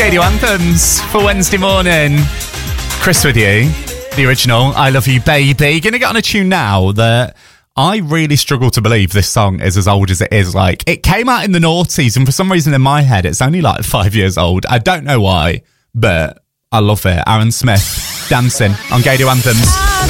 Radio Anthems for Wednesday morning. Chris with you, the original I Love You Baby. Gonna get on a tune now that I really struggle to believe this song is as old as it is. Like, it came out in the noughties, and for some reason in my head it's only like 5 years old. I don't know why, but I love it. Aaron Smith, Dancing on Radio Anthems.